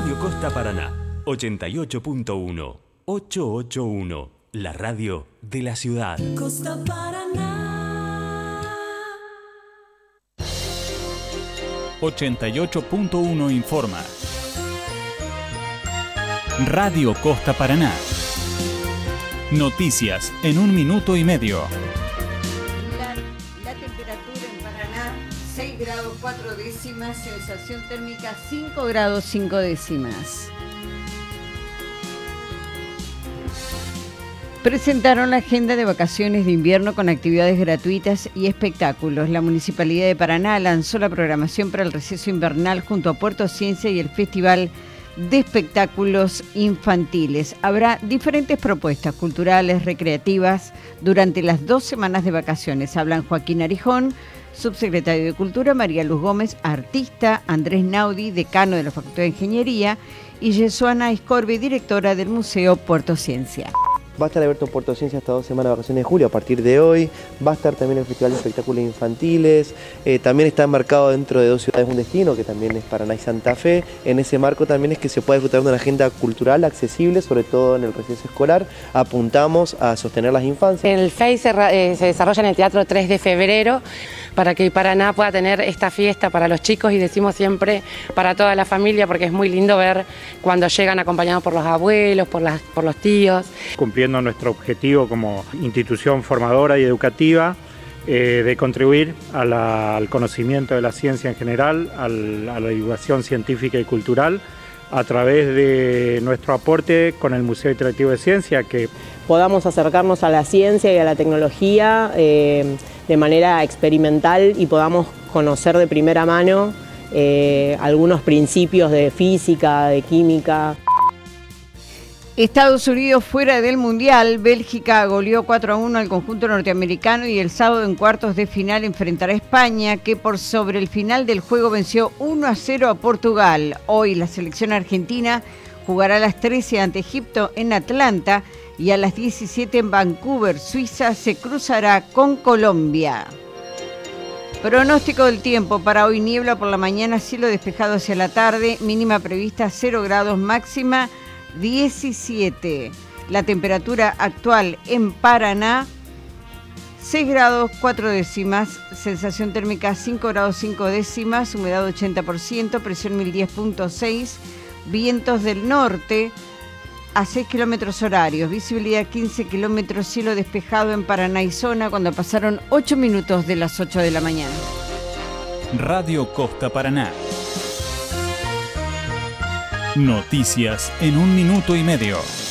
Radio Costa Paraná, 88.1, 881, la radio de la ciudad. Costa Paraná. 88.1 informa. Radio Costa Paraná. Noticias en 1 minuto y medio. La temperatura en Paraná, 6 grados 4 décimas, sensación térmica 5 grados 5 décimas. Presentaron la agenda de vacaciones de invierno con actividades gratuitas y espectáculos. La Municipalidad de Paraná lanzó la programación para el receso invernal junto a Puerto Ciencia y el Festival de Espectáculos Infantiles. Habrá diferentes propuestas culturales, recreativas, durante las 2 semanas de vacaciones. Hablan Joaquín Arijón, subsecretario de Cultura, María Luz Gómez, artista, Andrés Naudi, decano de la Facultad de Ingeniería, y Yesuana Escorbi, directora del Museo Puerto Ciencia. Va a estar abierto en Puerto Ciencia hasta 2 semanas de vacaciones de julio a partir de hoy. Va a estar también el Festival de Espectáculos Infantiles. También está enmarcado dentro de 2 ciudades un destino, que también es Paraná y Santa Fe. En ese marco también es que se pueda disfrutar de una agenda cultural accesible, sobre todo en el receso escolar. Apuntamos a sostener las infancias. El FEI se desarrolla en el Teatro 3 de Febrero para que Paraná pueda tener esta fiesta para los chicos, y decimos siempre para toda la familia, porque es muy lindo ver cuando llegan acompañados por los abuelos, por los tíos. Cumpliendo nuestro objetivo como institución formadora y educativa, de contribuir al conocimiento de la ciencia en general, a la divulgación científica y cultural, a través de nuestro aporte con el Museo Interactivo de Ciencia, que podamos acercarnos a la ciencia y a la tecnología de manera experimental y podamos conocer de primera mano algunos principios de física, de química. Estados Unidos fuera del Mundial. Bélgica goleó 4-1 al conjunto norteamericano y el sábado en cuartos de final enfrentará a España, que por sobre el final del juego venció 1-0 a Portugal. Hoy la selección argentina jugará a las 13 ante Egipto en Atlanta y a las 17 en Vancouver, Suiza, se cruzará con Colombia. Pronóstico del tiempo para hoy: niebla por la mañana, cielo despejado hacia la tarde, mínima prevista 0 grados, máxima 17. La temperatura actual en Paraná, 6 grados 4 décimas, sensación térmica 5 grados 5 décimas, humedad 80%, presión 1010.6, vientos del norte a 6 kilómetros horarios, visibilidad 15 kilómetros, cielo despejado en Paraná y zona cuando pasaron 8 minutos de las 8 de la mañana. Radio Costa Paraná. Noticias en 1 minuto y medio.